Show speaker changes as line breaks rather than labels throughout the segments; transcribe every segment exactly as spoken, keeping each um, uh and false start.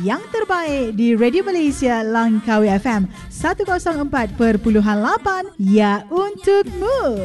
yang terbaik di Radio Malaysia Langkawi F M seratus empat perpuluhan lapan. Ya, untukmu.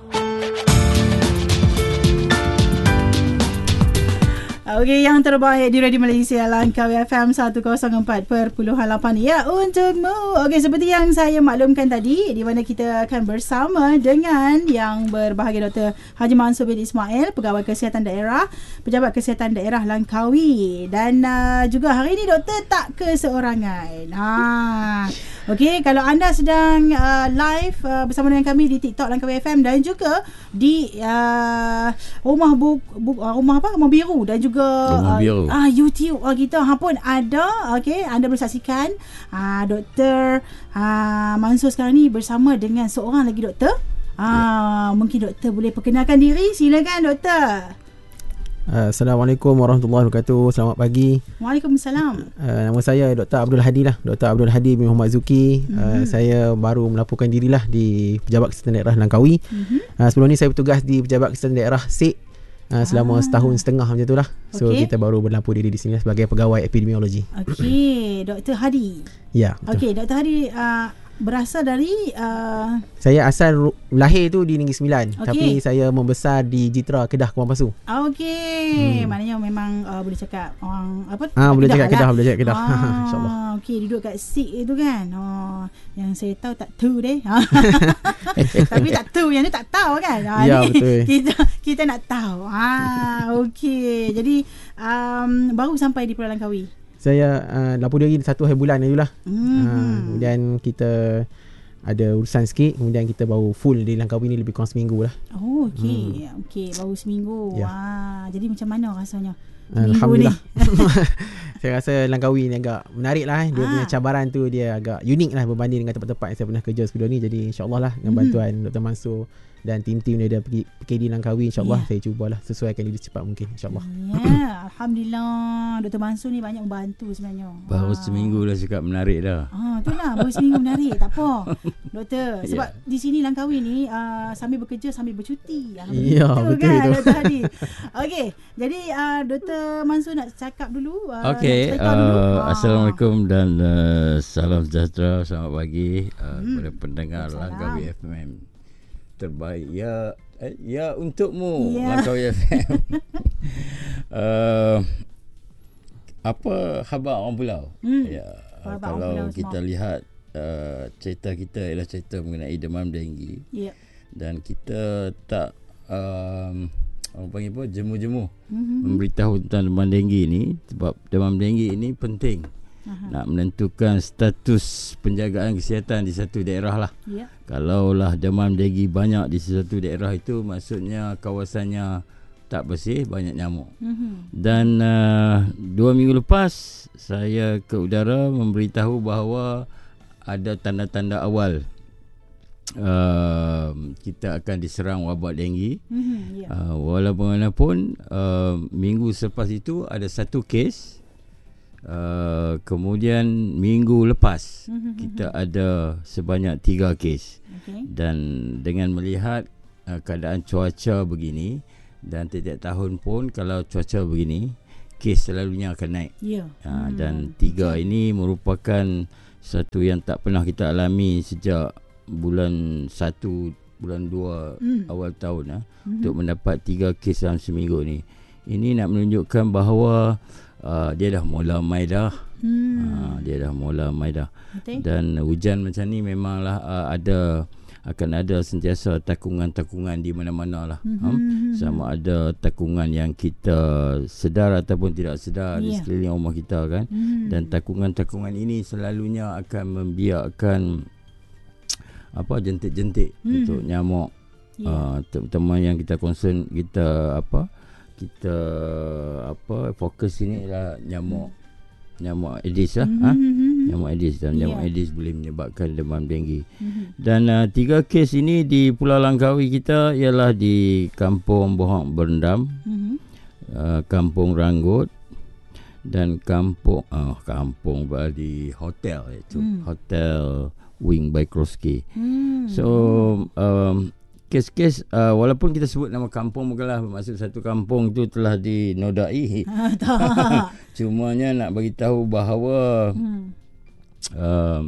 Okey, yang terbaik di Radio Malaysia Langkawi F M seratus empat perpuluhan lapan. Ya, untukmu. Okey, seperti yang saya maklumkan tadi, di mana kita akan bersama dengan yang berbahagia Doktor Haji Mansur bin Ismail, Pegawai Kesihatan Daerah, Pejabat Kesihatan Daerah Langkawi. Dan uh, juga hari ini Doktor tak keseorangan. Ha. Okey, kalau anda sedang uh, live uh, bersama dengan kami di TikTok Langkawi F M dan juga di uh, rumah bu, bu, uh, rumah apa? Rumah Biru dan juga Uh, ah, YouTube uh, kita ha, pun ada. Okey, anda boleh saksikan uh, Doktor uh, Mansur sekarang ni bersama dengan seorang lagi doktor. Uh, yeah. Mungkin doktor boleh perkenalkan diri. Silakan doktor.
Uh, Assalamualaikum warahmatullahi wabarakatuh. Selamat pagi.
Waalaikumsalam.
Uh, nama saya Doktor Abdul Hadi lah. Doktor Abdul Hadi bin Muhammad Zuki. Mm-hmm. Uh, saya baru melaporkan dirilah di Pejabat Kesihatan Daerah Langkawi. Mm-hmm. Uh, sebelum ni saya bertugas di Pejabat Kesihatan Daerah Sik. Uh, selama ah. setahun setengah macam tu lah. So okay. kita baru berlampur diri di sini sebagai pegawai epidemiologi.
Okey, Doktor Hadi.
Ya.
Okey, Doktor Hadi uh, berasal dari uh...
saya asal lahir tu di Negeri Sembilan, okay. tapi saya membesar di Jitra, Kedah, Kuala Pasu.
Okey, hmm. maknanya memang uh, boleh cakap orang apa?
Ah, boleh cakap Kedah,
lah.
boleh cakap Kedah.
Ah,
InsyaAllah.
Okey, duduk kat Sik itu kan. Oh, yang saya tahu tak tu deh. Tapi tak tu, yang ni tak tahu kan. Ah,
ya,
ni,
betul.
Kita kita nak tahu. Ah, okey. Jadi um, baru sampai di Pulau Langkawi.
Saya uh, lapor diri satu hari bulan ajulah. Mm-hmm. Uh, kemudian kita ada urusan sikit. Kemudian kita baru full di Langkawi ni lebih kurang seminggu lah.
Oh, okey. Hmm. Okey, baru seminggu. Ya. Wah, jadi macam mana rasanya?
Alhamdulillah. Saya rasa Langkawi ni agak menarik lah. Dia ah. punya cabaran tu dia agak unik lah berbanding dengan tempat-tempat yang saya pernah kerja sebelum ni. Jadi insyaAllah lah dengan bantuan mm-hmm. Doktor Mansur dan tim-tim dia pergi P K D Langkawi, insyaAllah yeah. saya cubalah sesuaikan diri secepat mungkin, insyaAllah.
Ya, yeah, Alhamdulillah. Doktor Mansur ni banyak membantu sebenarnya.
Baru ah. seminggu dah cakap menarik dah.
Ah, itulah, baru seminggu menarik. Tak apa, Doktor. Sebab yeah. di sini Langkawi ni uh, sambil bekerja sambil bercuti.
Ya, yeah, betul, betul
kan,
itu.
Doktor Hadi. Okey, jadi uh, Doktor Mansur nak cakap dulu. Uh,
Okey, uh, ah. Assalamualaikum dan uh, salam sejahtera. Selamat pagi uh, hmm. kepada pendengar Langkawi F M terbaik. Ya, eh, ya untukmu yeah. Langkawi F M. uh, apa khabar orang pulau? Hmm. Ya, uh, kalau pulau kita semua. lihat uh, cerita kita ialah cerita mengenai demam denggi. Yeah. Dan kita tak um, orang panggil apa, jemu-jemu mm-hmm. memberitahu tentang demam denggi ni, sebab demam denggi ini penting. Aha. Nak menentukan status penjagaan kesihatan di satu daerah lah. Yeah. Kalaulah demam denggi banyak di satu daerah itu, maksudnya kawasannya tak bersih, banyak nyamuk. Mm-hmm. Dan uh, dua minggu lepas saya ke udara memberitahu bahawa ada tanda-tanda awal Uh, kita akan diserang wabak denggi. Mm-hmm, yeah. uh, Walaupun uh, minggu selepas itu ada satu kes. uh, Kemudian minggu lepas mm-hmm, kita ada sebanyak tiga kes. Okay. Dan dengan melihat uh, keadaan cuaca begini, dan setiap tahun pun kalau cuaca begini, kes selalunya akan naik. Yeah. uh, mm. Dan tiga ini merupakan satu yang tak pernah kita alami sejak bulan satu, bulan dua mm. awal tahun lah, mm-hmm. untuk mendapat tiga kes dalam seminggu ni. Ini nak menunjukkan bahawa uh, dia dah mula mai dah. Mm. Uh, dia dah mula mai dah. Okay. Dan hujan macam ni memanglah uh, ada akan ada sentiasa takungan-takungan di mana-mana lah. Mm-hmm. Um, sama ada takungan yang kita sedar ataupun tidak sedar yeah. di sekeliling rumah kita kan. Mm. Dan takungan-takungan ini selalunya akan membiarkan apa jentik-jentik hmm. untuk nyamuk. Yeah. Uh, terutama yang kita concern, kita apa kita apa fokus ini adalah nyamuk hmm. nyamuk Aedes lah. Mm-hmm. Ha? Nyamuk Aedes, dan yeah. nyamuk Aedes boleh menyebabkan demam denggi. Mm-hmm. Dan uh, tiga kes ini di Pulau Langkawi kita ialah di Kampung Bohong Berendam, mm-hmm. uh, Kampung Ranggut, dan Kampung oh, Kampung di hotel itu, mm. Hotel Wing by Kroski. Hmm. So um, kes-kes uh, walaupun kita sebut nama kampung bukanlah bermaksud satu kampung itu telah dinodai. Cumanya nak bagi tahu bahawa hmm. um,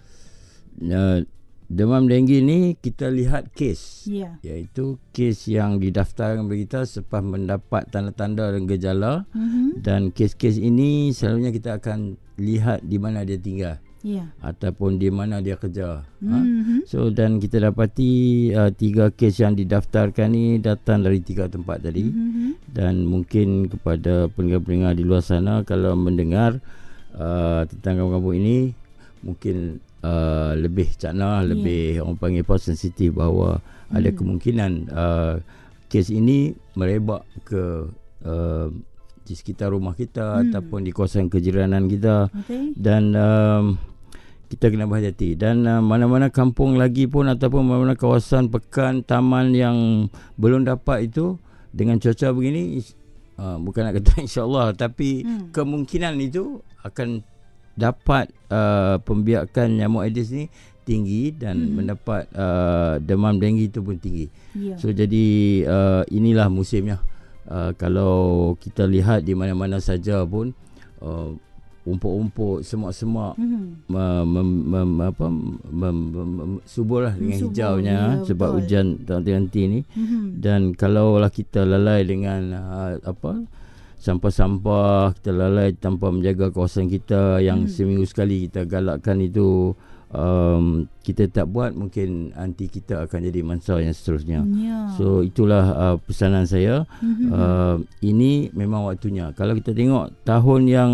uh, demam denggi ni kita lihat kes, yeah. iaitu kes yang didaftarkan bagi kita selepas mendapat tanda-tanda dan gejala, mm-hmm. dan kes-kes ini selalunya kita akan lihat di mana dia tinggal, yeah. ataupun di mana dia kerja. Mm-hmm. Ha? So dan kita dapati uh, tiga kes yang didaftarkan ni datang dari tiga tempat tadi, mm-hmm. dan mungkin kepada pendengar-pendengar di luar sana kalau mendengar uh, tentang kampung-kampung ini mungkin Uh, lebih cakna, yeah. lebih orang panggil apa, sensitif bahawa hmm. ada kemungkinan uh, kes ini merebak ke uh, di sekitar rumah kita, hmm. ataupun di kawasan kejiranan kita, okay. dan um, kita kena berhati-hati. Dan uh, mana-mana kampung lagi pun ataupun mana-mana kawasan pekan, taman yang belum dapat itu dengan cuaca begini, uh, bukan nak kata insya-Allah, tapi hmm. kemungkinan itu akan dapat uh, pembiakan nyamuk Aedes ni tinggi dan hmm. mendapat uh, demam denggi itu pun tinggi. Yeah. So jadi uh, inilah musimnya. Uh, kalau kita lihat di mana-mana saja pun uh, umpuk-umpuk, semak-semak hmm. mem, mem, mem, apa mem, mem, mem, suburlah dengan Subur, hijaunya, ya, sebab betul. Hujan nanti-nanti ni. Hmm. Dan kalaulah kita lalai dengan uh, apa sampah-sampah, kita lalai tanpa menjaga kawasan kita yang hmm. seminggu sekali kita galakkan itu, um, kita tak buat, mungkin nanti kita akan jadi mangsa yang seterusnya. Yeah. So itulah uh, pesanan saya. Mm-hmm. Uh, ini memang waktunya. Kalau kita tengok tahun yang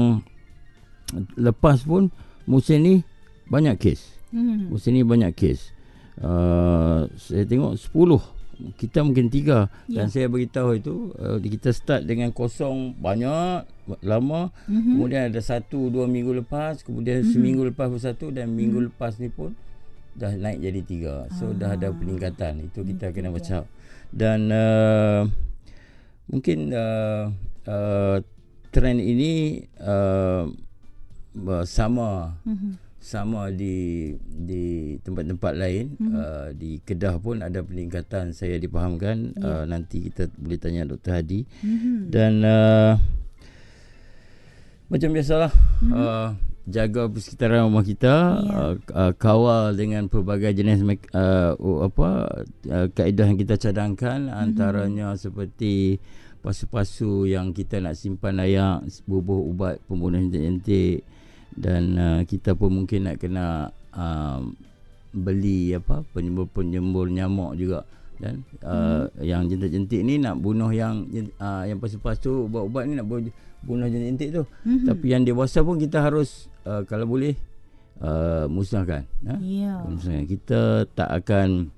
lepas pun musim ni banyak kes. Mm-hmm. Musim ni banyak kes. Uh, saya tengok sepuluh. Kita mungkin tiga, yeah. dan saya beritahu itu uh, kita start dengan kosong banyak lama, mm-hmm. kemudian ada satu dua minggu lepas, kemudian mm-hmm. seminggu lepas pun satu, dan mm-hmm. minggu lepas ni pun dah naik jadi tiga. So ah. dah ada peningkatan. Itu kita kena baca. Dan uh, mungkin uh, uh, trend ini uh, sama mm-hmm. sama di di tempat-tempat lain. Mm-hmm. uh, di Kedah pun ada peningkatan, saya dipahamkan. Yeah. Uh, nanti kita boleh tanya Doktor Hadi. Mm-hmm. Dan uh, macam biasalah, mm-hmm. uh, jaga persekitaran rumah kita, yeah. uh, uh, kawal dengan pelbagai jenis uh, uh, apa uh, kaedah yang kita cadangkan, mm-hmm. antaranya seperti pasu-pasu yang kita nak simpan layak, bubuh ubat pembunuh jentik. Dan uh, kita pun mungkin nak kena uh, beli apa penyembur-penyembur nyamuk juga. Dan uh, hmm. yang jentik-jentik ni nak bunuh yang uh, yang pasu-pasu, ubat-ubat ni nak bunuh jentik-jentik tu. Hmm. Tapi yang dewasa pun kita harus uh, kalau boleh uh, musnahkan. Ha? Yeah. Musnahkan. Kita tak akan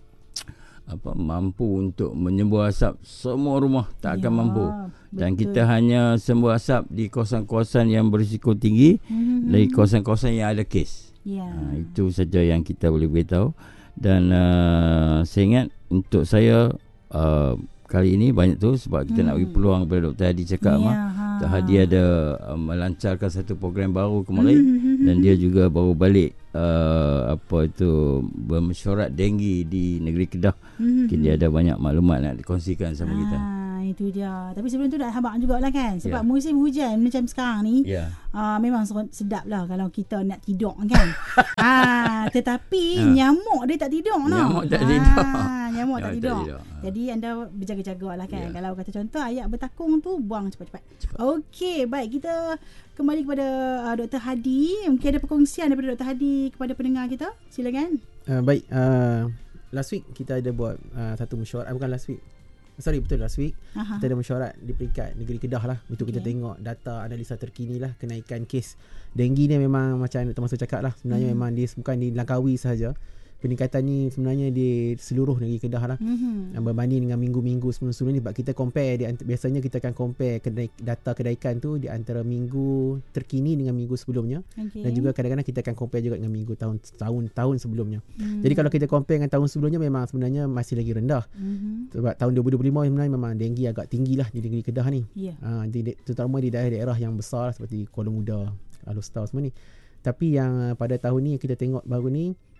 apa mampu untuk menyembur asap semua rumah, tak akan ya, mampu. Dan betul. Kita hanya sembur asap di kawasan-kawasan yang berisiko tinggi, mm-hmm. dari kawasan-kawasan yang ada kes. Ya. Ha, itu saja yang kita boleh beritahu. Dan uh, saya ingat untuk saya uh, kali ini banyak tu sebab kita hmm. nak bagi peluang kepada Doktor Hadi cakap. Ya, ha. Doktor Hadi ada uh, melancarkan satu program baru kemarin, hmm. dan dia juga baru balik uh, apa itu bermesyuarat denggi di negeri Kedah. Hmm. Mungkin dia ada banyak maklumat nak dikongsikan sama ha. kita.
Itu dia. Tapi sebelum tu nak habaq jugalah kan, sebab yeah. musim hujan macam sekarang ni, yeah. uh, memang sedap lah kalau kita nak tidur kan. ah, tetapi yeah. nyamuk dia tak tidur.
Nyamuk
no?
tak tidur.
Ah, nyamuk tak tidur. Tak tidur. Jadi anda berjaga-jaga lah kan. Yeah. Kalau kata contoh ayat bertakung tu, buang cepat-cepat. Cepat. Okey, baik, kita kembali kepada uh, Doktor Hadi. Mungkin ada perkongsian daripada Doktor Hadi kepada pendengar kita. Silakan.
Uh, baik, uh, last week kita ada buat uh, satu mesyuarat, uh, bukan last week. Sorry, betul last week. Aha. Kita ada mesyuarat di peringkat negeri Kedah lah untuk okay. kita tengok data analisa terkini lah kenaikan kes denggi ni. Memang macam Doktor Mansur cakap lah, sebenarnya hmm. memang dia bukan di Langkawi sahaja. Peningkatan ni sebenarnya di seluruh negeri Kedah lah, mm-hmm. berbanding dengan minggu-minggu sebelum-sebelum ni. Sebab kita compare, di, biasanya kita akan compare kenaik, data kenaikan tu di antara minggu terkini dengan minggu sebelumnya, okay. dan juga kadang-kadang kita akan compare juga dengan minggu tahun tahun tahun sebelumnya. Mm. Jadi kalau kita compare dengan tahun sebelumnya, memang sebenarnya masih lagi rendah. Mm-hmm. Sebab tahun dua ribu dua puluh lima sebenarnya memang denggi agak tinggi lah di negeri Kedah ni, yeah. ha, di, terutama di daerah-daerah yang besar seperti Kuala Muda, Alor Setar semua ni. Tapi yang pada tahun ni kita tengok baru ni,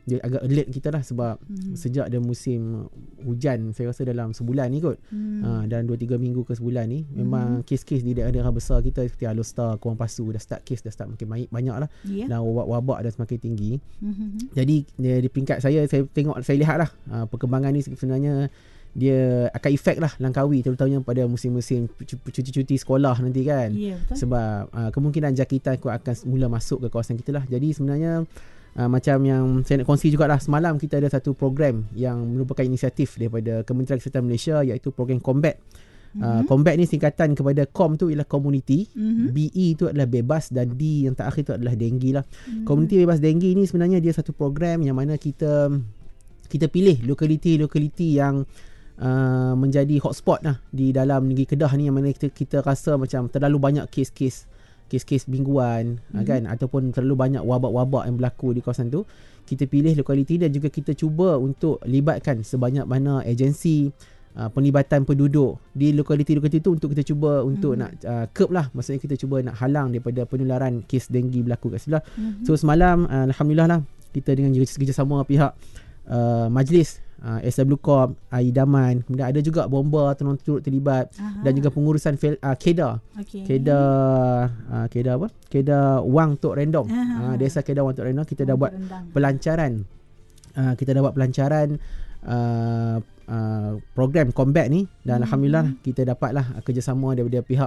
dia agak alert kita lah sebab hmm. sejak ada musim hujan saya rasa dalam sebulan ni kot hmm. uh, dan dua tiga minggu ke sebulan ni hmm. memang kes-kes di daerah-daerah besar kita seperti Alostar, Kuang Pasu dah start kes dah start makin banyak, banyak lah yeah. dan wabak-wabak dah semakin tinggi. hmm. Jadi di peringkat saya saya tengok saya lihat lah uh, perkembangan ni sebenarnya dia akan efek lah Langkawi terutamanya pada musim-musim cuti-cuti sekolah nanti kan yeah, sebab uh, kemungkinan jangkitan akan mula masuk ke kawasan kita lah. Jadi sebenarnya Uh, macam yang saya nak kongsi jugalah, semalam kita ada satu program yang merupakan inisiatif daripada Kementerian Kesihatan Malaysia, iaitu program Combat. Mm-hmm. Uh, Combat ni singkatan kepada Com tu ialah community, mm-hmm. B E tu adalah bebas dan D yang terakhir tu adalah denggi lah. Mm-hmm. Komuniti bebas denggi ni sebenarnya dia satu program yang mana kita kita pilih lokaliti-lokaliti yang uh, menjadi hotspot lah di dalam negeri Kedah ni, yang mana kita, kita rasa macam terlalu banyak kes-kes kes-kes mingguan mm-hmm. kan, ataupun terlalu banyak wabak-wabak yang berlaku di kawasan tu. Kita pilih lokaliti dan juga kita cuba untuk libatkan sebanyak mana agensi uh, penglibatan penduduk di lokaliti-lokaliti tu untuk kita cuba untuk mm-hmm. nak uh, curb lah, maksudnya kita cuba nak halang daripada penularan kes denggi berlaku kat sebelah. Mm-hmm. So semalam uh, alhamdulillah lah kita dengan kerjasama pihak uh, majlis Uh, S W Corp, Aidaman, kemudian ada juga bomba turut terlibat. Aha. Dan juga pengurusan fel, uh, Kedah. Okay. Kedah uh, Kedah apa? Kedah Wang Tok Rendong. Uh, desa Kedah Wang Tok Rendong kita dah buat pelancaran. Uh, kita dah buat pelancaran uh, uh, program Combat ni dan hmm. alhamdulillah kita dapatlah kerjasama daripada pihak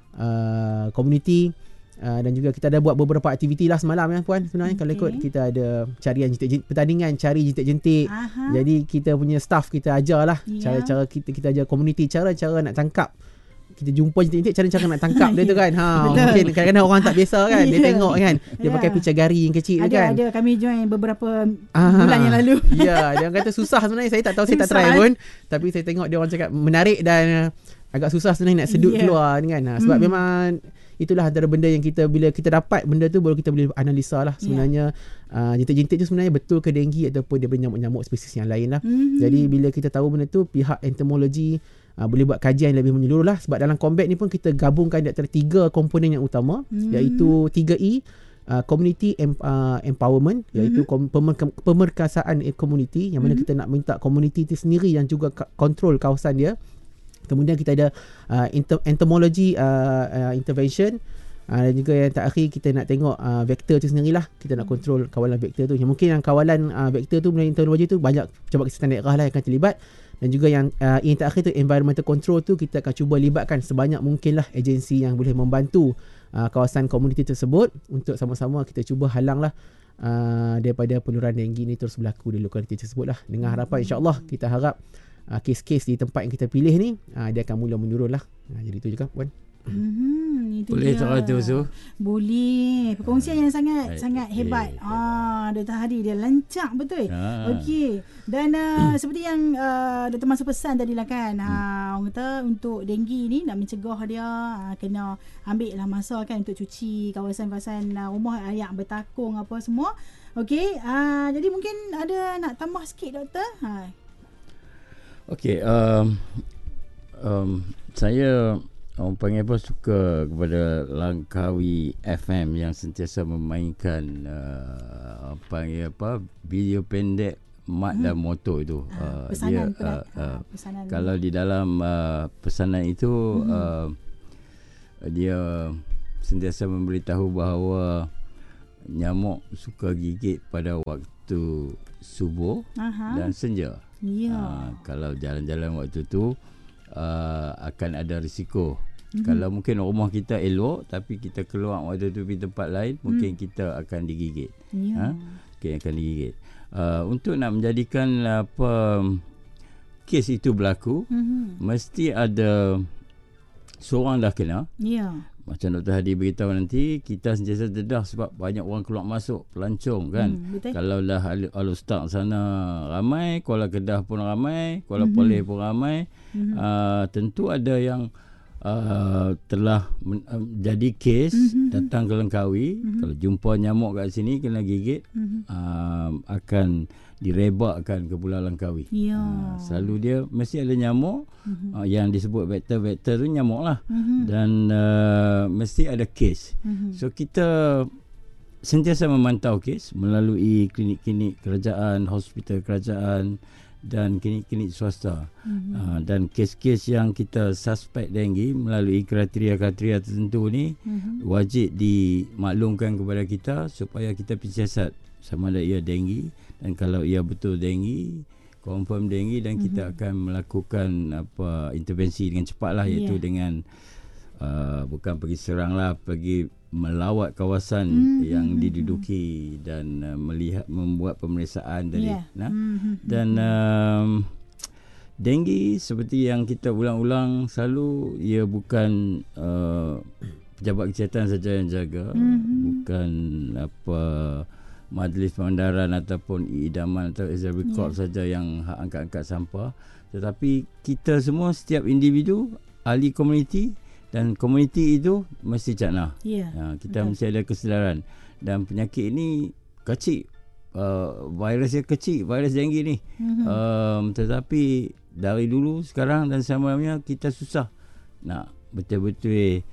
uh, komuniti. Uh, dan juga kita ada buat beberapa aktiviti lah semalam ya puan. Sebenarnya okay. kalau ikut kita ada carian jentik, pertandingan cari jentik-jentik. Aha. Jadi kita punya staff kita ajar lah yeah. cara-cara kita kita ajar komuniti cara-cara nak tangkap. Kita jumpa jentik-jentik cara-cara nak tangkap dia tu kan. Ha, mungkin kadang-kadang orang tak biasa kan. Dia yeah. tengok kan. Dia yeah. pakai picagari yang kecil
ada,
tu kan.
Ada, kami join beberapa Aha. bulan yang lalu.
Ya, yeah, dia kata susah sebenarnya. Saya tak tahu, saya tak try pun. Tapi saya tengok dia orang cakap menarik dan agak susah sebenarnya nak sedut yeah. keluar kan. Ha, sebab hmm. memang itulah antara benda yang kita, bila kita dapat benda tu baru kita boleh analisa lah sebenarnya yeah. uh, jentik-jentik tu sebenarnya betul ke denggi ataupun dia nyamuk-nyamuk spesies yang lain lah. Mm-hmm. Jadi bila kita tahu benda tu, pihak entomologi uh, boleh buat kajian yang lebih menyeluruh lah, sebab dalam Combat ni pun kita gabungkan di antara tiga komponen yang utama, mm-hmm. iaitu tiga E, uh, community em, uh, empowerment, iaitu mm-hmm. pemer- pemerkasaan community, yang mana mm-hmm. kita nak minta community tu sendiri yang juga kontrol kawasan dia. Kemudian kita ada uh, entomology uh, uh, intervention, uh, dan juga yang terakhir kita nak tengok uh, vektor tu sendirilah. Kita nak kontrol kawalan vektor tu. Yang mungkin yang kawalan uh, vektor tu melalui entomology tu banyak Pejabat Kesihatan Daerah lah yang akan terlibat. Dan juga yang uh, yang terakhir tu environmental control tu kita akan cuba libatkan sebanyak mungkin lah agensi yang boleh membantu uh, kawasan komuniti tersebut untuk sama-sama kita cuba halang lah uh, daripada penularan denggi ni terus berlaku di lokaliti tersebut lah. Dengan harapan insyaAllah kita harap Uh, kes-kes di tempat yang kita pilih ni uh, dia akan mula menurun lah. uh, Jadi itu juga puan.
Mm-hmm,
boleh tak tu so?
Boleh. Perkongsian yang sangat Hai, sangat hebat. Okay. Ah, Doktor Hadi dia lancak betul. Ah. Okey. Dan uh, seperti yang uh, Doktor Mansur pesan tadi lah kan. Hmm. Uh, orang kata untuk denggi ni nak mencegah dia uh, kena ambil lah masa kan untuk cuci kawasan-kawasan uh, rumah yang bertakung apa semua. Okey. Uh, jadi mungkin ada nak tambah sikit doktor? Ha.
Okey, um, um, saya orang panggil apa suka kepada Langkawi F M yang sentiasa memainkan uh, apa panggil apa video pendek mat hmm. dan moto itu. Ha, uh,
pesanan
dia,
uh,
uh, pesanan kalau di dalam uh, pesanan itu hmm. uh, dia sentiasa memberitahu bahawa nyamuk suka gigit pada waktu subuh Aha. dan senja. Ya. Uh, kalau jalan-jalan waktu tu uh, akan ada risiko. Mm-hmm. Kalau mungkin rumah kita elok tapi kita keluar waktu tu pergi tempat lain, mm. mungkin kita akan digigit. Ya. Ha? Okay, akan digigit. Uh, untuk nak menjadikan apa kes itu berlaku, mm-hmm. mesti ada seorang dah kena. Ya. Macam Doktor Hadi beritahu nanti, kita sentiasa dedah sebab banyak orang keluar masuk pelancong kan. Hmm, kalau dah Alostar sana ramai, Kuala Kedah pun ramai, Kuala mm-hmm. Perlis pun ramai. Mm-hmm. Uh, tentu ada yang uh, telah men- uh, jadi kes mm-hmm. datang ke Langkawi. Mm-hmm. Kalau jumpa nyamuk kat sini kena gigit, mm-hmm. uh, akan direbakkan ke Pulau Langkawi. Ya. Uh, selalu dia mesti ada nyamuk mm-hmm. uh, yang disebut vektor-vektor tu nyamuk lah. Mm-hmm. Dan uh, mesti ada kes. Mm-hmm. So kita sentiasa memantau kes melalui klinik-klinik kerajaan, hospital kerajaan dan klinik-klinik swasta. Mm-hmm. Uh, dan kes-kes yang kita suspek dengue melalui kriteria-kriteria tertentu ni mm-hmm. wajib dimaklumkan kepada kita supaya kita pergi siasat sama ada ia dengue, dan kalau ia betul dengue, confirm dengue, dan mm-hmm. kita akan melakukan apa intervensi dengan cepatlah, iaitu yeah. dengan uh, bukan pergi serang lah, pergi melawat kawasan mm-hmm. yang diduduki dan uh, melihat, membuat pemeriksaan dari yeah. nah mm-hmm. dan um, dengue seperti yang kita ulang-ulang selalu, ia bukan uh, pejabat kesihatan saja yang jaga, mm-hmm. bukan apa majlis pengandaran ataupun idaman atau executive court yeah. saja yang angkat-angkat sampah, tetapi kita semua, setiap individu, ahli komuniti, dan komuniti itu mesti cakna. Yeah, ha, kita betul. Mesti ada kesedaran. Dan penyakit ini kecil. Uh, virus dia kecil. Virus dengue ni. Mm-hmm. Um, tetapi dari dulu, sekarang dan selama-lamanya kita susah nak betul-betul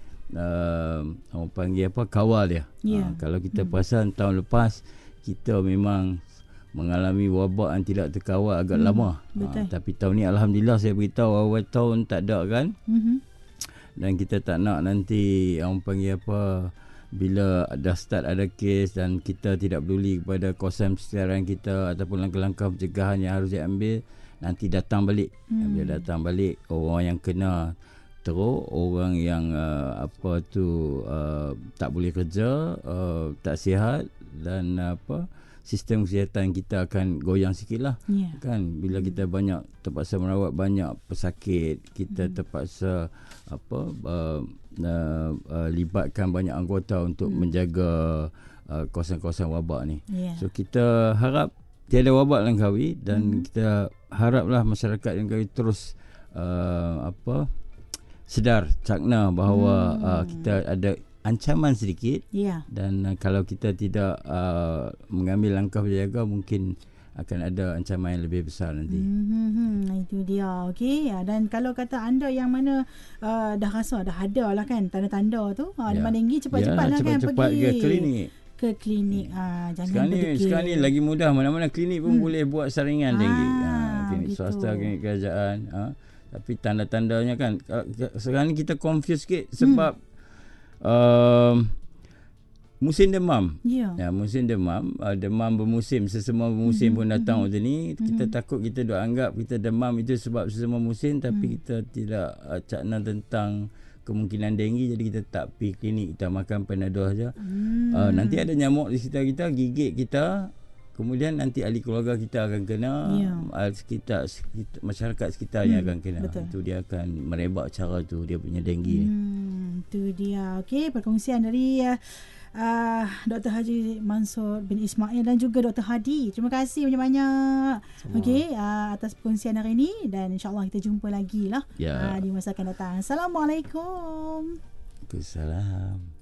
uh, orang panggil apa, kawal dia. Yeah. Ha, kalau kita mm. perasan tahun lepas, kita memang mengalami wabak yang tidak terkawal agak mm. lama. Ha, tapi tahun ni Alhamdulillah, saya beritahu awal tahun tak ada kan. Mm-hmm. Dan kita tak nak nanti orang panggil apa, bila dah start ada kes dan kita tidak peduli kepada kawasan persekitaran kita ataupun langkah-langkah pencegahan yang harus diambil, nanti datang balik. Hmm. Bila datang balik, orang yang kena teruk, orang yang uh, apa tu uh, tak boleh kerja, uh, tak sihat, dan uh, apa sistem kesihatan kita akan goyang sikit lah. Yeah. Kan bila kita banyak terpaksa merawat banyak pesakit, kita mm. terpaksa apa uh, uh, uh, libatkan banyak anggota untuk mm. menjaga uh, kawasan-kawasan wabak ni. Yeah. So kita harap tiada wabak Langkawi, dan mm. kita haraplah masyarakat Langkawi terus uh, apa sedar, cakna bahawa mm. uh, kita ada ancaman sedikit, yeah. dan uh, kalau kita tidak uh, mengambil langkah berjaga, mungkin akan ada ancaman yang lebih besar nanti.
Hmm, itu dia. Okey, ya, dan kalau kata anda yang mana uh, dah rasa dah ada lah kan tanda-tanda tu, uh, yeah. demam denggi, cepat-cepat
yeah,
lah
cepat-cepat
kan
pergi
pergi
ke klinik.
Ke klinik. Uh, jangan
sekarang ni,
berdekir. Sekarang
ni lagi mudah, mana-mana klinik pun hmm. boleh buat saringan ah, denggi. Uh, klinik gitu. Swasta, klinik kerajaan. Uh, tapi tanda-tandanya kan, sekarang ni kita confuse sikit sebab hmm. Uh, musim demam. Yeah. Ya, musim demam, uh, demam bermusim, sesama bermusim mm-hmm. pun datang mm-hmm. waktu ni. Kita mm-hmm. takut, kita duk anggap kita demam itu sebab sesama musim, tapi mm. kita tidak uh, cakna tentang kemungkinan denggi, jadi kita tak pergi klinik, kita makan Panadol saja. Mm. Uh, nanti ada nyamuk di sekitar kita, gigit kita, kemudian nanti ahli keluarga kita akan kena, yeah. sekitar, sekitar masyarakat sekitarnya hmm, akan kena. Betul. Itu dia akan merebak cara tu, dia punya denggi.
Hmm, itu dia. Okey, perkongsian dari uh, uh, Doktor Haji Mansur bin Ismail dan juga Doktor Hadi. Terima kasih banyak-banyak. Okey, uh, atas perkongsian hari ini, dan insya-Allah kita jumpa lagi lah yeah. uh, di masa akan datang. Assalamualaikum.
Waalaikumsalam.